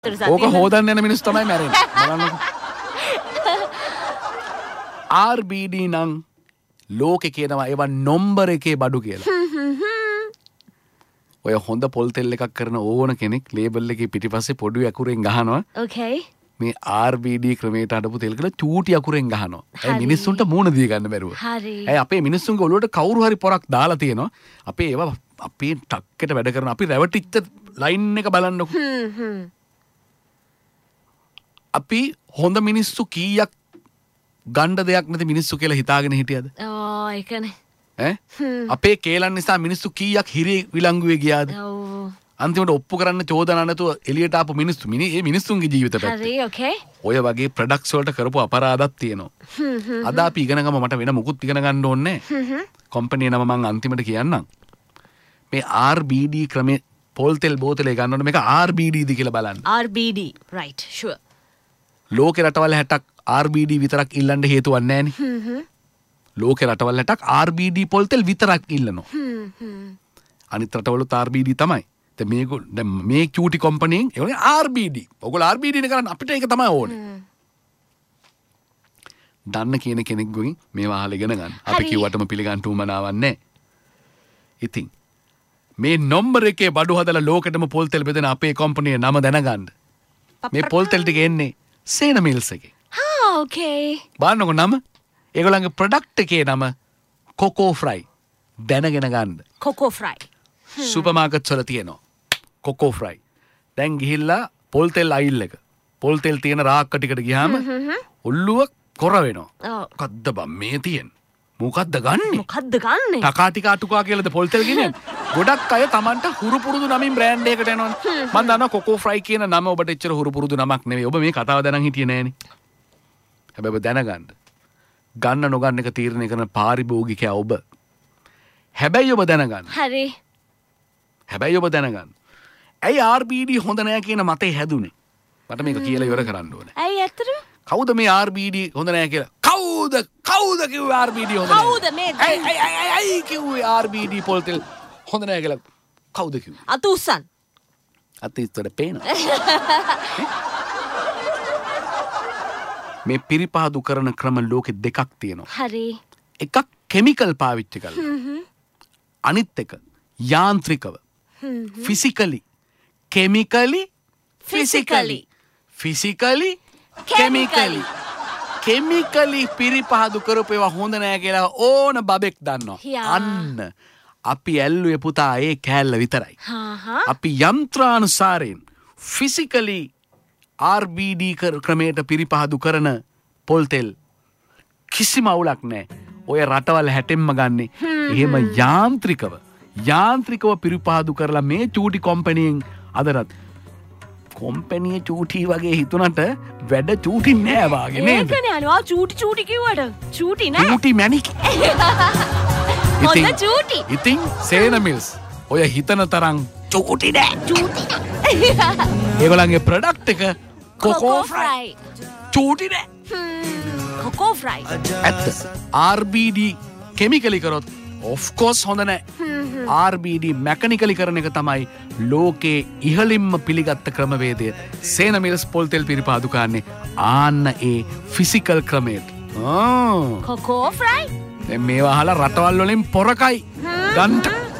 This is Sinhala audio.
ඕක හොදන්න යන මිනිස්සු තමයි මැරෙන්නේ. බලන්නකෝ. RBD නම් ලෝකේ කියනවා ඒවා නම්බර එකේ බඩු කියලා. ඔය හොඳ පොල් තෙල් එකක් කරන ඕන කෙනෙක් ලේබල් එකේ පිටිපස්සේ පොඩි අකුරෙන් ගහනවා. Okay. මේ RBD ක්‍රමයට අඩපු තෙල් කියලා චූටි අකුරෙන් ගහනවා. ඒ මිනිස්සුන්ට මූණ දී ගන්න බැරුව. හරි. ඒ අපේ මිනිස්සුන්ගේ ඔළුවට කවුරු හරි පොරක් දාලා තියෙනවා. අපේ ඒවා අපේ ටක්කට වැඩ කරන අපි රැවටිච්ච ලයින් එක බලන්නකො. අපි හොඳ මිනිස්සු කීයක් ගණ්ඩ දෙයක් නැති මිනිස්සු කියලා හිතාගෙන හිටියද? ඒකනේ. අපේ කේලන් නිසා මිනිස්සු කීයක් හිරේ විලංගුවේ ගියාද? අන්තිමට ඔප්පු කරන්න චෝදනා නැතුව එළියට ආපු මිනිස්සු මේ මිනිස්සුන්ගේ ජීවිත පැත්ත. හරි okay. ඔය වගේ ප්‍රොඩක්ට්ස් වලට කරපු අපරාධයක් තියෙනවා. අද අපි ඉගෙන ගම මට වෙන මුකුත් ඉගෙන ගන්න ඕනේ නැහැ. කම්පැනි නම මම අන්තිමට කියන්නම්. මේ RBD ක්‍රමේ පොල් තෙල් බෝතලේ ගන්නකොට මේක RBD ද කියලා බලන්න. RBD right sure. ලෝකේ රටවල් 60ක් RBD විතරක් ඉල්ලන්න හේතුවක් නැහැනේ. ලෝකේ රටවල් 60ක් RBD පොල් තෙල් විතරක් ඉල්ලනවා. අනිත් රටවලුත් RBD තමයි. දැන් මේ චූටි කම්පැනිෙන් ඒගොල්ලෝ RBD. ඔයගොල්ලෝ RBD නේ කරන්නේ අපිට ඒක තමයි ඕනේ. දන්න කියන කෙනෙක්ගෙන් මේවා අහලා ඉගෙන ගන්න. අපි කිව්වටම පිළිගන්න උවමනාවක් නැහැ. ඉතින් මේ නම්බර එකේ බඩු හදලා ලෝකෙටම පොල් තෙල් බෙදෙන අපේ කම්පැනියේ නම දැනගන්න. මේ පොල් තෙල් ටික එන්නේ සේන මිල්ස් එකේ. okay. බලන්නකො නම. ඒගොල්ලන්ගේ ප්‍රොඩක්ට් එකේ නම කොකෝ ෆ්‍රයි. දැනගෙන ගන්න. කොකෝ ෆ්‍රයි. සුපර් මාකට්ස් වල තියෙනවා. කොකෝ ෆ්‍රයි. දැන් ගිහිල්ලා පොල් තෙල් අයිල් එක. පොල් තෙල් තියෙන රාක්ක ටිකට ගියාම ඔල්ලුව කොර වෙනවා. මොකද්ද බම් මේ තියෙන්නේ? මොකද්ද ගන්නෙ? මොකද්ද ගන්නෙ? ටකා ටිකා ටුකා කියලාද පොල් තෙල් ගෙනියන්නේ? ගොඩක් අය Tamanට හුරු පුරුදු නමින් බ්‍රෑන්ඩ් එකකට එනවනේ. මම දන්නවා කොකෝ ෆ්‍රයි කියන නම ඔබට එච්චර හුරු පුරුදු නමක් නෙවෙයි. ඔබ මේ කතාව දැනන් හිටියේ නෑනේ. හැබැයි ඔබ දැනගන්න. ගන්න නොගන්න එක තීරණය කරන පාරිභෝගිකයා ඔබ. හැබැයි ඔබ දැනගන්න. හරි. හැබැයි ඔබ දැනගන්න. ඇයි RBD හොඳ නෑ කියන මතේ හැදුනේ? මට මේක කියලා ඉවර කරන්න ඕනේ. ඇයි ඇත්තටම? කවුද මේ RBD හොඳ නෑ කියලා? කවුද කිව්වේ RBD හොඳ නෑ? කවුද මේ? ඇයි කිව්වේ RBD පොල් තෙල් හොඳ නෑ කියලා? කවුද කිව්වේ? අත උස්සන්. අත ඉස්සර පේනවා. මේ පිරිපහදු කරන ක්‍රම ලෝකෙ දෙකක් තියෙනවා. හරි. එකක් කෙමිකල් පාවිච්චි කරලා. අනිත් එක යාන්ත්‍රිකව. ෆිසිකලි. කෙමිකලි ෆිසිකලි. ෆිසිකලි කෙමිකලි. කෙමිකලි පිරිපහදු කරපු ඒවා හොඳ නෑ කියලා ඕන බබෙක් දන්නවා. අන්න අපි ඇල්ලුවේ පුතා ඒ කෑල්ල විතරයි. අපි යන්ත්‍රානුසාරයෙන් ෆිසිකලි RBD ක්‍රමයට පිරිපහදු කරන පොල් තෙල් කිසිම අවුලක් නැහැ. ඔය රටවල් 60ෙන්ම ගන්නෙ. එහෙම යාන්ත්‍රිකව පිරිපහදු කරලා මේ චූටි කම්පැනියෙන් අදරත් කොම්පැනිය චූටි වගේ හිතුනට වැඩ චූටි නෑ වාගේ නේද? ඒකනේ අනිවා චූටි කිව්වට චූටි නෑ. චූටි මැනික්. හොඳ චූටි. ඉතින් සේන මිල්ස් ඔය හිතන තරම් චූටි නෑ. චූටි. ඒගොල්ලන්ගේ ප්‍රොඩක්ට් එක කොකෝ ෆ්‍රයි. චූටි නෑ. කොකෝ ෆ්‍රයි. ඇත්ත. RBD කෙමිකලි කරොත් of course හොඳ නෑ. RBD මැකනිකලි කරන එක තමයි ලෝකේ ඉහළින්ම පිළිගත්ත ක්‍රමවේදය. සේන මිල්ස් පොල් තෙල් පිරිපහදු කරන්නේ ආන්න ඒ ෆිසිකල් ක්‍රමයට. කොකෝ ෆ්‍රයි. දැන් මේවා අහලා රටවල් වලින් පොරකයි ගන්න